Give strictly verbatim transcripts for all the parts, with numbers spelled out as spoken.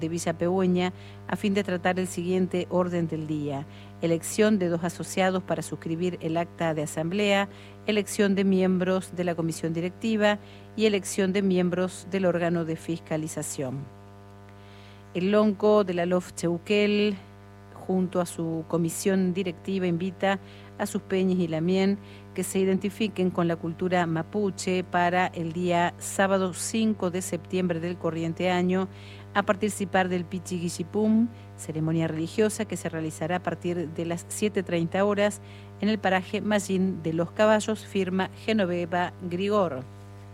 de Villa Pegüeña a fin de tratar el siguiente orden del día: elección de dos asociados para suscribir el acta de asamblea, elección de miembros de la comisión directiva y elección de miembros del órgano de fiscalización. El lonco de la L O F Cheuquel, junto a su comisión directiva, invita a sus peñas y lamien que se identifiquen con la cultura mapuche para el día sábado cinco de septiembre del corriente año a participar del Pichiguixipum, ceremonia religiosa que se realizará a partir de las siete treinta horas en el paraje Mallín de los Caballos, firma Genoveva Grigor.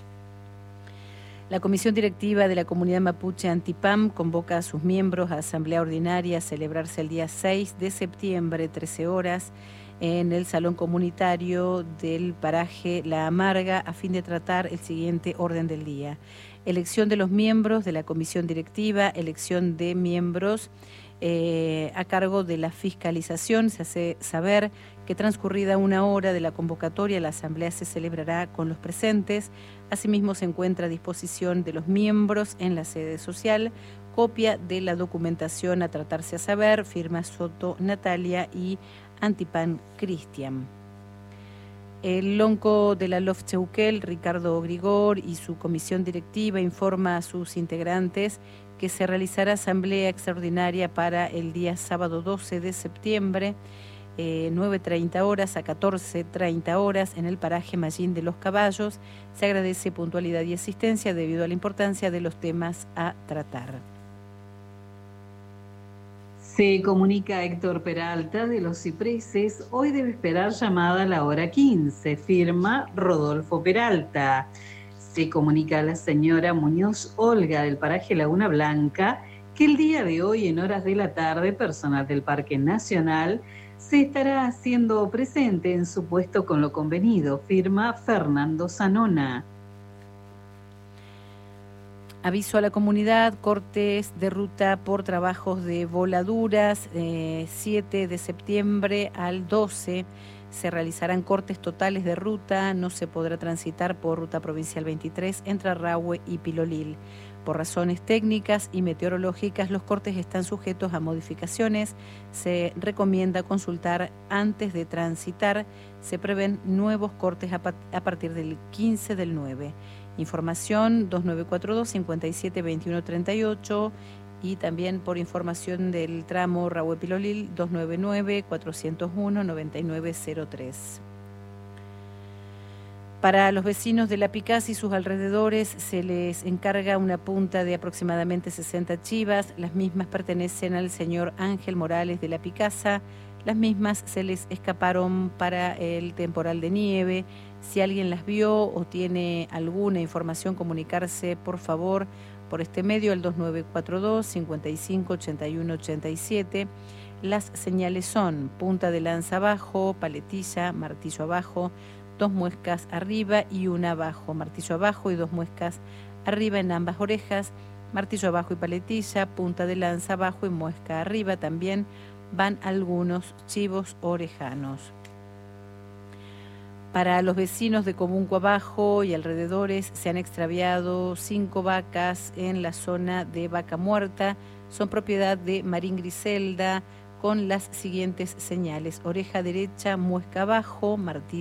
La Comisión Directiva de la Comunidad Mapuche Antipam convoca a sus miembros a asamblea ordinaria a celebrarse el día seis de septiembre, trece horas, en el Salón Comunitario del paraje La Amarga, a fin de tratar el siguiente orden del día: elección de los miembros de la Comisión Directiva, elección de miembros eh, a cargo de la fiscalización. Se hace saber que transcurrida una hora de la convocatoria, la asamblea se celebrará con los presentes. Asimismo, se encuentra a disposición de los miembros en la sede social copia de la documentación a tratarse a saber, firma Soto Natalia y Antipan Cristian. El lonco de la L O F Cheuquel, Ricardo Grigor, y su comisión directiva informa a sus integrantes que se realizará asamblea extraordinaria para el día sábado doce de septiembre, eh, nueve treinta horas a catorce treinta horas en el paraje Mallín de los Caballos. Se agradece puntualidad y asistencia debido a la importancia de los temas a tratar. Se comunica Héctor Peralta de Los Cipreses. Hoy debe esperar llamada a la hora quince, firma Rodolfo Peralta. Se comunica a la señora Muñoz Olga del paraje Laguna Blanca que el día de hoy, en horas de la tarde, personal del Parque Nacional se estará haciendo presente en su puesto con lo convenido, firma Fernando Zanona. Aviso a la comunidad: cortes de ruta por trabajos de voladuras, eh, siete de septiembre al doce. Se realizarán cortes totales de ruta, no se podrá transitar por ruta provincial veintitrés entre Arrahue y Pilolil. Por razones técnicas y meteorológicas, los cortes están sujetos a modificaciones. Se recomienda consultar antes de transitar. Se prevén nuevos cortes a, a partir del quince del nueve. Información dos nueve cuatro dos, cinco siete dos uno tres ocho y también por información del tramo Arrahue-Pilolil dos nueve nueve, cuatro cero uno, nueve nueve cero tres. Para los vecinos de La Picasa y sus alrededores se les encarga una punta de aproximadamente sesenta chivas. Las mismas pertenecen al señor Ángel Morales de La Picasa. Las mismas se les escaparon para el temporal de nieve. Si alguien las vio o tiene alguna información, comunicarse por favor por este medio al dos nueve cuatro dos, cinco cinco, ocho uno ocho siete. Las señales son punta de lanza abajo, paletilla, martillo abajo, dos muescas arriba y una abajo, martillo abajo y dos muescas arriba en ambas orejas, martillo abajo y paletilla, punta de lanza abajo y muesca arriba. También van algunos chivos orejanos. Para los vecinos de Comunco Abajo y alrededores, se han extraviado cinco vacas en la zona de Vaca Muerta. Son propiedad de Marín Griselda, con las siguientes señales: oreja derecha, muesca abajo, martillo